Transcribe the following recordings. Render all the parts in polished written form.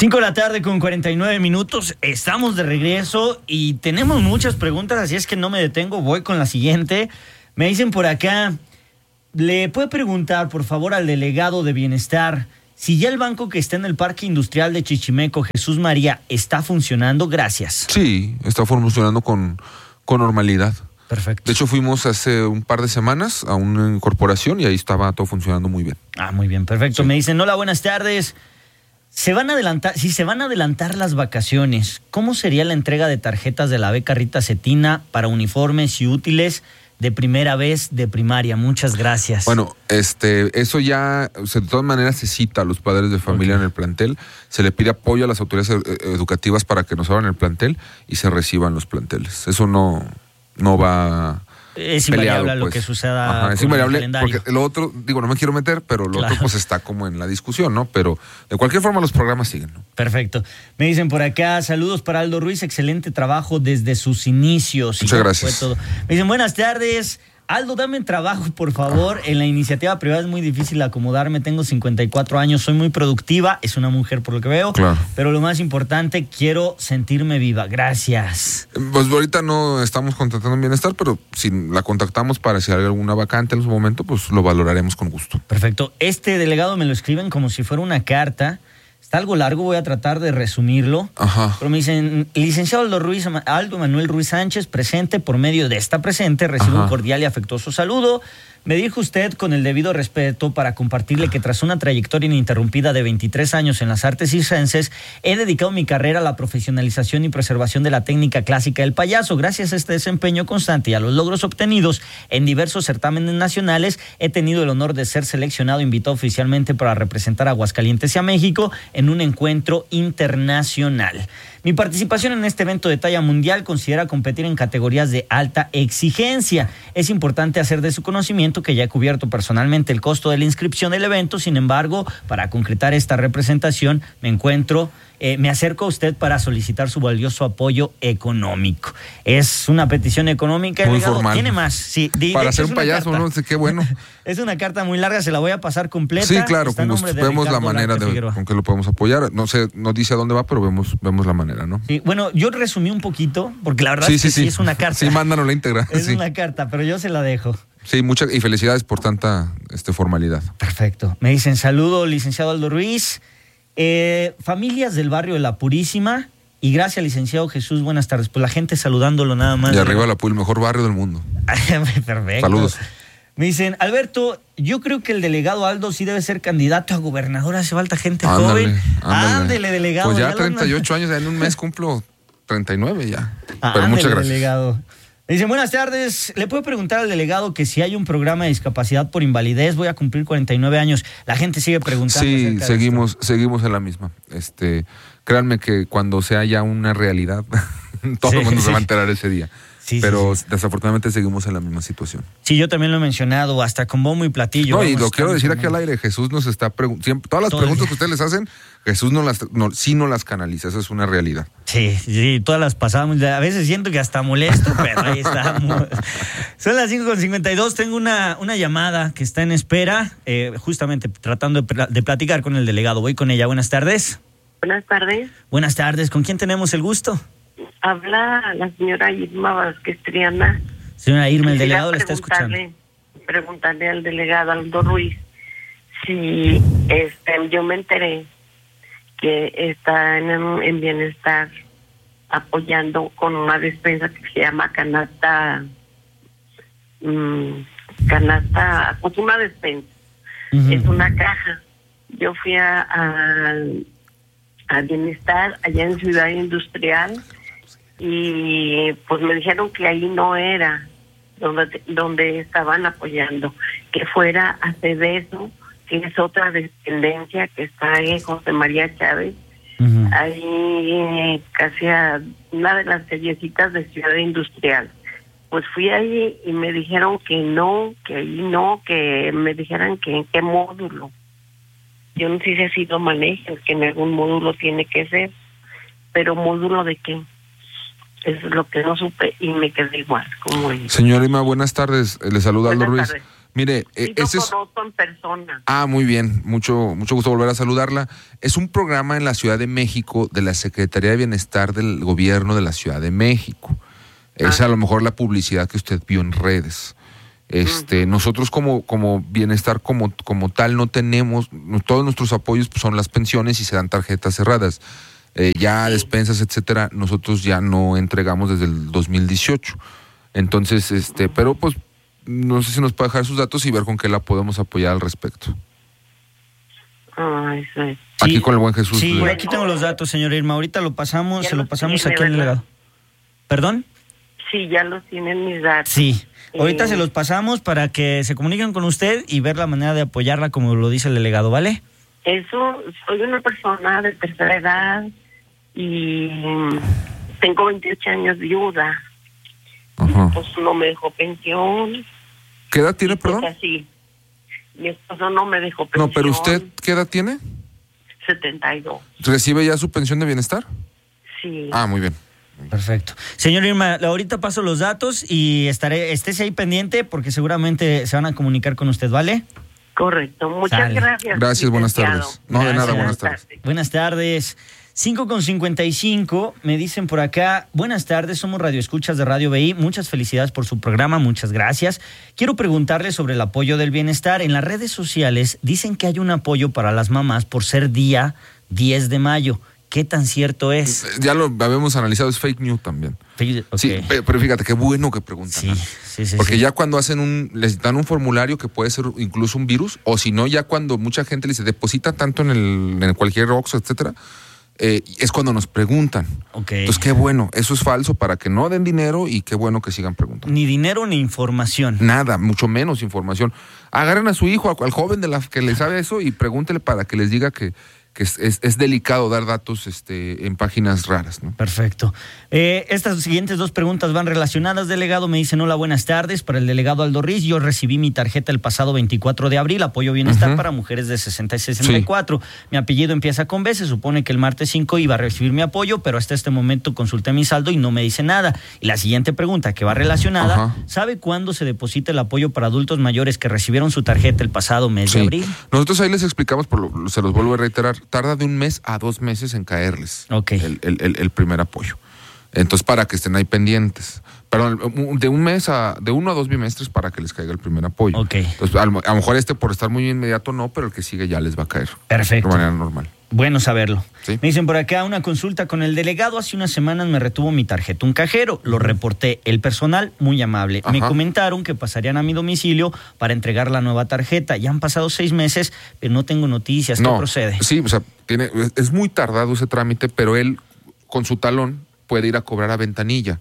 5:49 p.m. Estamos de regreso y tenemos muchas preguntas, así es que no me detengo, voy con la siguiente. Me dicen por acá, ¿le puede preguntar por favor al delegado de Bienestar si ya el banco que está en el Parque Industrial de Chichimeco, Jesús María, está funcionando? Gracias. Sí, está funcionando con normalidad. Perfecto. De hecho, fuimos hace un par de semanas a una corporación y ahí estaba todo funcionando muy bien. Muy bien, perfecto. Sí. Me dicen, hola, buenas tardes. Si se van a adelantar las vacaciones, ¿cómo sería la entrega de tarjetas de la beca Rita Cetina para uniformes y útiles de primera vez de primaria? Muchas gracias. Bueno, eso ya, de todas maneras se cita a los padres de familia en el plantel, se le pide apoyo a las autoridades educativas para que nos abran el plantel y se reciban los planteles. Eso no va... Es peleado, invariable a lo pues. que suceda. Es con invariable, el calendario. porque lo otro, no me quiero meter, pero lo Claro. otro pues está como en la discusión, ¿no? Pero de cualquier forma los programas siguen, ¿no? Perfecto. Me dicen por acá, saludos para Aldo Ruiz, excelente trabajo desde sus inicios. Muchas gracias. Fue todo. Me dicen, buenas tardes. Aldo, dame trabajo, por favor. En la iniciativa privada es muy difícil acomodarme. Tengo 54 años, soy muy productiva. Es una mujer por lo que veo. Claro. Pero lo más importante, quiero sentirme viva. Gracias. Pues ahorita no estamos contratando en Bienestar, pero si la contactamos para si hay alguna vacante en su momento, pues lo valoraremos con gusto. Perfecto. Este delegado me lo escriben como si fuera una carta. Está algo largo, voy a tratar de resumirlo. Ajá. Pero me dicen, licenciado Aldo Manuel Ruiz Sánchez, presente, por medio de esta presente, recibo un cordial y afectuoso saludo. Me dirige usted con el debido respeto para compartirle que tras una trayectoria ininterrumpida de 23 años en las artes circenses, he dedicado mi carrera a la profesionalización y preservación de la técnica clásica del payaso. Gracias a este desempeño constante y a los logros obtenidos en diversos certámenes nacionales, he tenido el honor de ser seleccionado e invitado oficialmente para representar a Aguascalientes y a México en un encuentro internacional. Mi participación en este evento de talla mundial considera competir en categorías de alta exigencia. Es importante hacer de su conocimiento que ya he cubierto personalmente el costo de la inscripción del evento. Sin embargo, para concretar esta representación, me acerco a usted para solicitar su valioso apoyo económico. Es una petición económica. Muy delegado, formal. tiene más. Sí, Para ser un payaso, carta. no sé qué bueno. Es una carta muy larga, se la voy a pasar completa. Sí, claro, Está a con nombre gusto. de Vemos la Ricardo manera Larte Figueroa. con que lo podemos apoyar. No sé, no dice a dónde va, pero vemos la manera, ¿no? Sí, bueno, yo resumí un poquito, porque la verdad es que sí es una carta. Sí, mándanos la íntegra. Es sí. una carta, pero yo se la dejo. Sí, y felicidades por tanta formalidad. Perfecto. Me dicen, saludo, licenciado Aldo Ruiz. Familias del barrio de La Purísima. Y gracias, licenciado Jesús, buenas tardes. Pues la gente saludándolo nada más. Y arriba la el mejor barrio del mundo. Perfecto. Saludos. Me dicen, Alberto, yo creo que el delegado Aldo sí debe ser candidato a gobernador. Hace falta gente joven. Ándele, delegado. Pues ya 38 años, en un mes cumplo 39 ya. Pero Ándele, muchas gracias. Delegado. Me dicen, buenas tardes. ¿Le puedo preguntar al delegado que si hay un programa de discapacidad por invalidez? Voy a cumplir 49 años. La gente sigue preguntando. Sí, seguimos en la misma. Créanme que cuando sea ya una realidad, todo el mundo se va a enterar ese día. Sí, pero sí. Desafortunadamente seguimos en la misma situación. Sí, yo también lo he mencionado, hasta con bombo y platillo. No, y lo quiero decir aquí al aire, Jesús nos está preguntando, todas las preguntas que ustedes les hacen, Jesús no las canaliza, eso es una realidad. Sí, todas las pasamos, a veces siento que hasta molesto, pero ahí estamos. Son las 5:52, tengo una llamada que está en espera, justamente tratando de platicar con el delegado. Voy con ella, buenas tardes. Buenas tardes. Buenas tardes, ¿con quién tenemos el gusto? Habla la señora Irma Vázquez Triana. Señora Irma, el Quisiera delegado le está escuchando. Preguntarle al delegado Aldo Ruiz si yo me enteré que está en Bienestar apoyando con una despensa que se llama canasta, pues una despensa. Uh-huh. Es una caja. Yo fui a Bienestar allá en Ciudad Industrial y pues me dijeron que ahí no era donde estaban apoyando, que fuera a Cebeso, que es otra dependencia que está en José María Chávez, Uh-huh. ahí casi a una de las callecitas de Ciudad Industrial. Pues fui ahí y me dijeron que no, que ahí no, que me dijeran que en qué módulo. Yo no sé si así lo manejan, que en algún módulo tiene que ser, pero ¿módulo de qué? Eso es lo que no supe y me quedé igual. Como Señora Irma, buenas tardes. Le saluda Aldo Ruiz. tardes. Mire, sí, ese lo es... conozco en persona. Muy bien, mucho gusto volver a saludarla. Es un programa en la Ciudad de México de la Secretaría de Bienestar del Gobierno de la Ciudad de México. Es a lo mejor la publicidad que usted vio en redes. Nosotros como bienestar como tal no tenemos, todos nuestros apoyos pues, son las pensiones y se dan tarjetas cerradas. Despensas, etcétera, nosotros ya no entregamos desde el 2018. Entonces, pero pues no sé si nos puede dejar sus datos y ver con qué la podemos apoyar al respecto. Ay, sí. Aquí con el buen Jesús. Sí, aquí tengo los datos, señora Irma. Ahorita lo pasamos, se lo pasamos aquí al delegado. ¿Perdón? Sí, ya los tienen mis datos. Sí. Ahorita se los pasamos para que se comuniquen con usted y ver la manera de apoyarla como lo dice el delegado, ¿vale? Soy una persona de tercera edad y tengo 28 años viuda. Ajá. Pues no me dejó pensión. ¿Qué edad tiene, perdón? Así. Mi esposo no me dejó pensión. No, pero ¿usted qué edad tiene? 72. ¿Recibe ya su pensión de bienestar? Sí. Muy bien. Perfecto. Señor Irma, ahorita paso los datos y estése ahí pendiente porque seguramente se van a comunicar con usted, ¿vale? Correcto. Muchas gracias. Gracias, buenas tardes. No, gracias. De nada, buenas tardes. Buenas tardes. 5:55, me dicen por acá, buenas tardes, somos radioescuchas de Radio BI, muchas felicidades por su programa, muchas gracias. Quiero preguntarle sobre el apoyo del bienestar. En las redes sociales dicen que hay un apoyo para las mamás por ser día 10 de mayo. ¿Qué tan cierto es? Ya lo habíamos analizado, es fake news también. Okay. Sí, pero fíjate, qué bueno que preguntan. Sí. Porque ya cuando les dan un formulario que puede ser incluso un virus, o si no, ya cuando mucha gente le dice, deposita tanto en cualquier Oxxo, etcétera, es cuando nos preguntan. Okay. Entonces, qué bueno, eso es falso para que no den dinero y qué bueno que sigan preguntando. Ni dinero ni información. Nada, mucho menos información. Agarren a su hijo, al joven de la que le sabe eso y pregúntele para que les diga que es delicado dar datos en páginas raras, ¿no? Perfecto. Estas siguientes dos preguntas van relacionadas, delegado. Me dicen, hola, buenas tardes. Para el delegado Aldo Riz, yo recibí mi tarjeta el pasado 24 de abril, apoyo bienestar para mujeres de 60 y 64. Sí. Mi apellido empieza con B, se supone que el martes 5 iba a recibir mi apoyo, pero hasta este momento consulté mi saldo y no me dice nada. Y la siguiente pregunta, que va relacionada, ¿sabe cuándo se deposita el apoyo para adultos mayores que recibieron su tarjeta el pasado mes de abril? Nosotros ahí les explicamos, se los vuelvo a reiterar, tarda de 1 mes a 2 meses en caerles el primer apoyo. Entonces, para que estén ahí pendientes. Perdón, de 1 a 2 bimestres para que les caiga el primer apoyo. Okay. Entonces, a lo mejor por estar muy inmediato no, pero el que sigue ya les va a caer. Perfecto. De manera normal. Bueno saberlo. ¿Sí? Me dicen por acá, una consulta con el delegado. Hace unas semanas me retuvo mi tarjeta un cajero. Lo reporté. El personal, muy amable. Me comentaron que pasarían a mi domicilio para entregar la nueva tarjeta. Ya han pasado 6 meses, pero no tengo noticias. ¿Qué procede? Sí, o sea, es muy tardado ese trámite, pero él, con su talón, puede ir a cobrar a ventanilla.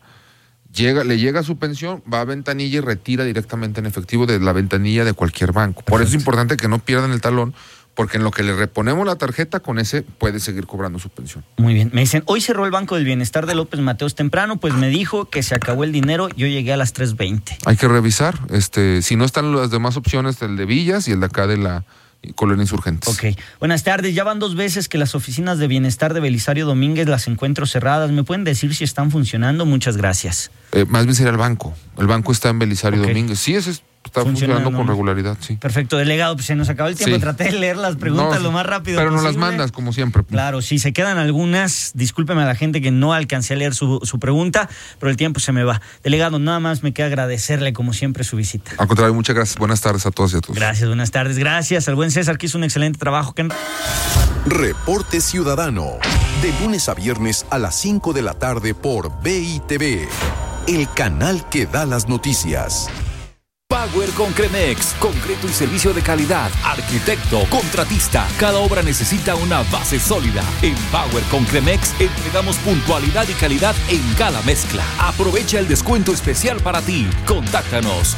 Le llega su pensión, va a ventanilla y retira directamente en efectivo de la ventanilla de cualquier banco. Perfecto. Por eso es importante que no pierdan el talón, porque en lo que le reponemos la tarjeta, con ese puede seguir cobrando su pensión. Muy bien. Me dicen, hoy cerró el Banco del Bienestar de López Mateos temprano, pues me dijo que se acabó el dinero, yo llegué a las 3:20. Hay que revisar, si no están las demás opciones, el de Villas y el de acá de la Colonia Insurgentes. Ok. Buenas tardes. Ya van 2 veces que las oficinas de bienestar de Belisario Domínguez las encuentro cerradas. ¿Me pueden decir si están funcionando? Muchas gracias. Más bien sería el banco. El banco está en Belisario Domínguez. Sí, está funcionando con regularidad, sí. Perfecto, delegado. Pues se nos acabó el tiempo. Traté de leer las preguntas lo más rápido pero posible. Pero nos las mandas, como siempre. Claro, si se quedan algunas, discúlpeme a la gente que no alcancé a leer su pregunta, pero el tiempo se me va. Delegado, nada más me queda agradecerle, como siempre, su visita. Al contrario, muchas gracias. Buenas tardes a todos y a todos. Gracias, buenas tardes. Gracias al buen César, que hizo un excelente trabajo. Reporte Ciudadano, de lunes a viernes a las 5 de la tarde por BITV, el canal que da las noticias. Power con Cremex, concreto y servicio de calidad, arquitecto, contratista. Cada obra necesita una base sólida. En Power con Cremex entregamos puntualidad y calidad en cada mezcla. Aprovecha el descuento especial para ti. Contáctanos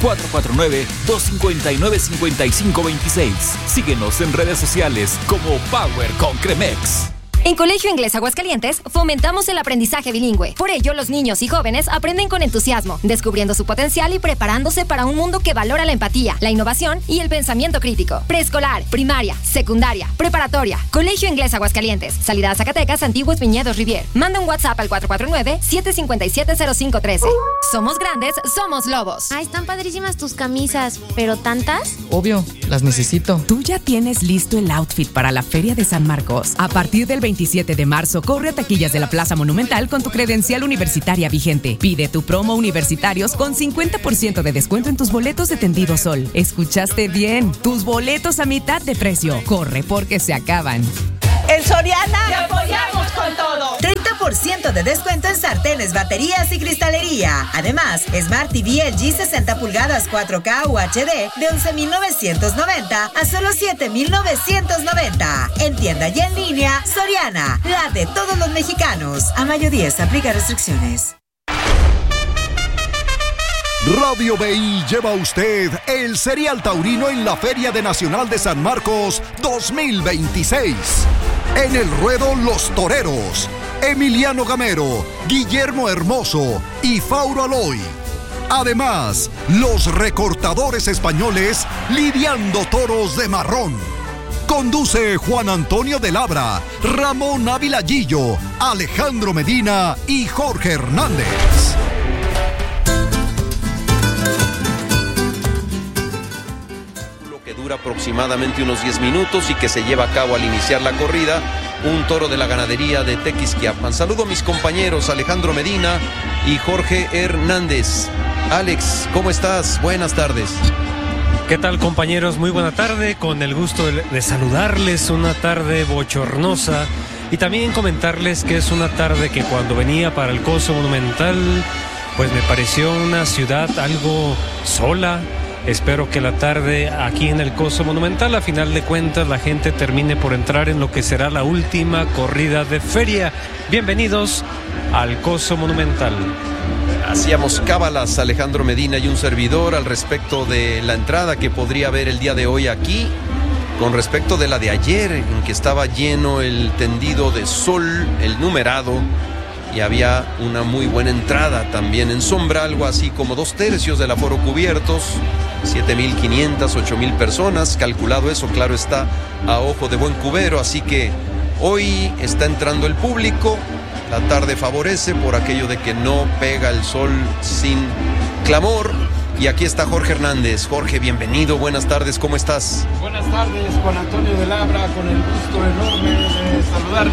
449-259-5526. Síguenos en redes sociales como Power con Cremex. En Colegio Inglés Aguascalientes fomentamos el aprendizaje bilingüe. Por ello, los niños y jóvenes aprenden con entusiasmo, descubriendo su potencial y preparándose para un mundo que valora la empatía, la innovación y el pensamiento crítico. Preescolar, primaria, secundaria, preparatoria. Colegio Inglés Aguascalientes. Salida a Zacatecas, Antiguos Viñedos Rivier. Manda un WhatsApp al 449-757-0513. Somos grandes, somos lobos. Ay, están padrísimas tus camisas, ¿pero tantas? Obvio, las necesito. ¿Tú ya tienes listo el outfit para la Feria de San Marcos? A partir del 27 de marzo, corre a taquillas de la Plaza Monumental con tu credencial universitaria vigente. Pide tu promo universitarios con 50% de descuento en tus boletos de Tendido Sol. ¿Escuchaste bien? Tus boletos a mitad de precio. Corre porque se acaban. En Soriana te apoyamos con todo. 30% de descuento en sartenes, baterías y cristalería. Además, Smart TV LG 60 pulgadas 4K UHD de 11,990 a solo 7,990. En tienda y en línea, Soriana, la de todos los mexicanos. A mayo 10, aplica restricciones. Radio BI lleva a usted el Serial Taurino en la Feria de Nacional de San Marcos 2026. En el ruedo Los Toreros, Emiliano Gamero, Guillermo Hermoso y Fauro Aloy. Además, los recortadores españoles lidiando toros de marrón. Conduce Juan Antonio de Labra, Ramón Ávila Gillo, Alejandro Medina y Jorge Hernández. Dura aproximadamente unos 10 minutos y que se lleva a cabo al iniciar la corrida, un toro de la ganadería de Tequisquiapan. Saludo a mis compañeros Alejandro Medina y Jorge Hernández. Alex, ¿cómo estás? Buenas tardes. ¿Qué tal, compañeros? Muy buena tarde, con el gusto de saludarles, una tarde bochornosa y también comentarles que es una tarde que cuando venía para el Coso Monumental, pues me pareció una ciudad algo sola. Espero que la tarde aquí en el Coso Monumental, a final de cuentas, la gente termine por entrar en lo que será la última corrida de feria. Bienvenidos al Coso Monumental. Hacíamos cábalas, Alejandro Medina y un servidor, al respecto de la entrada que podría haber el día de hoy aquí, con respecto de la de ayer, en que estaba lleno el tendido de sol, el numerado, y había una muy buena entrada también en sombra, algo así como 2/3 del aforo cubiertos, 7,500, 8,000 personas, calculado eso, claro está, a ojo de buen cubero, así que hoy está entrando el público, la tarde favorece por aquello de que no pega el sol sin clamor, y aquí está Jorge Hernández. Jorge, bienvenido, buenas tardes, ¿cómo estás? Buenas tardes, Juan Antonio de Labra, con el gusto enorme de saludar.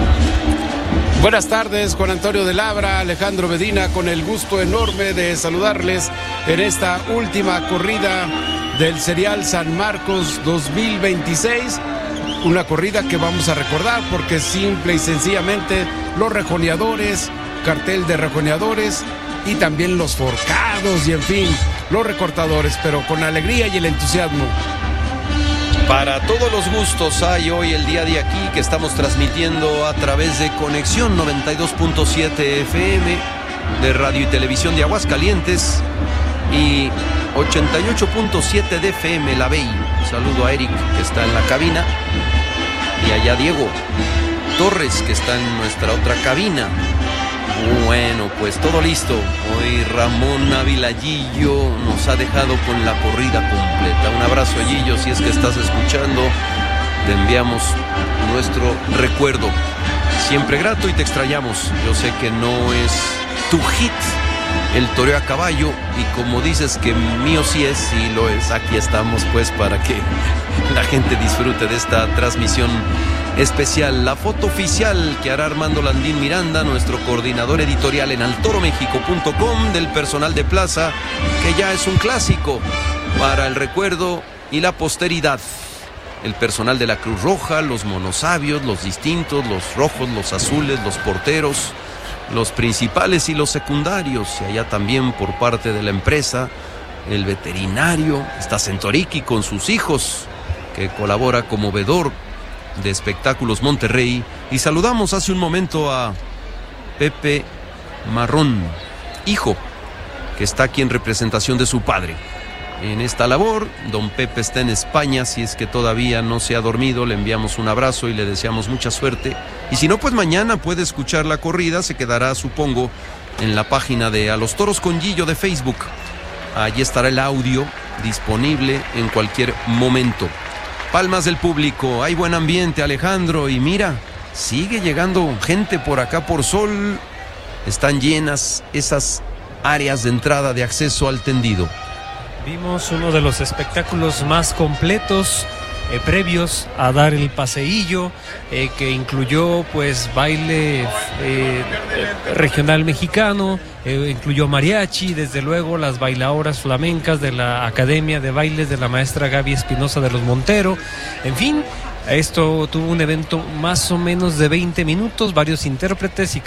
Buenas tardes, Juan Antonio de Labra, Alejandro Medina, con el gusto enorme de saludarles en esta última corrida del Serial San Marcos 2026. Una corrida que vamos a recordar porque simple y sencillamente los rejoneadores, cartel de rejoneadores y también los forcados y en fin, los recortadores, pero con la alegría y el entusiasmo. Para todos los gustos hay hoy el día de aquí que estamos transmitiendo a través de Conexión 92.7 FM de Radio y Televisión de Aguascalientes y 88.7 de FM La BEI. Saludo a Eric que está en la cabina y allá Diego Torres que está en nuestra otra cabina. Bueno, pues todo listo. Hoy Ramón Ávila Gillo nos ha dejado con la corrida completa. Un abrazo, Gillo, si es que estás escuchando. Te enviamos nuestro recuerdo. Siempre grato y te extrañamos. Yo sé que no es tu hit el toreo a caballo y como dices que mío sí es, sí lo es. Aquí estamos pues para que la gente disfrute de esta transmisión especial. La foto oficial que hará Armando Landín Miranda, nuestro coordinador editorial en altoromexico.com, del personal de plaza, que ya es un clásico para el recuerdo y la posteridad. El personal de la Cruz Roja, los monosabios, los distintos, los rojos, los azules, los porteros, los principales y los secundarios, y allá también por parte de la empresa, el veterinario, está Centoriki con sus hijos, que colabora como vedor de Espectáculos Monterrey, y saludamos hace un momento a Pepe Marrón, hijo, que está aquí en representación de su padre. en esta labor. Don Pepe está en España, si es que todavía no se ha dormido, le enviamos un abrazo y le deseamos mucha suerte. Y si no, pues mañana puede escuchar la corrida, se quedará, supongo, en la página de A los Toros con Gillo de Facebook. Allí estará el audio disponible en cualquier momento. Palmas del público, hay buen ambiente, Alejandro, y mira, sigue llegando gente por acá por Sol. Están llenas esas áreas de entrada de acceso al tendido. Vimos uno de los espectáculos más completos previos a dar el paseillo, que incluyó pues baile regional mexicano, incluyó mariachi, desde luego las bailadoras flamencas de la Academia de Bailes de la maestra Gaby Espinosa de los Montero. En fin, esto tuvo un evento más o menos de 20 minutos, varios intérpretes y